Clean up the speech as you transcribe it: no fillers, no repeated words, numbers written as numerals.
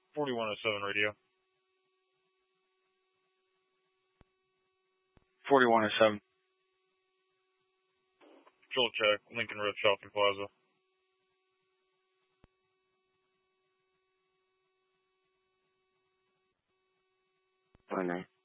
4107 radio. 4107. Joel check, Lincoln Road Shopping Plaza. 49.